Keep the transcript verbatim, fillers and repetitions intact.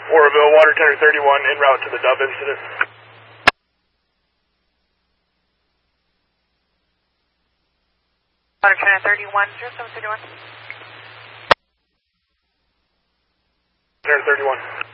Oroville, Water Tenor thirty-one, en route to the Dove incident. Water Tenor thirty-one, zero seven thirty-one. Tenor thirty-one.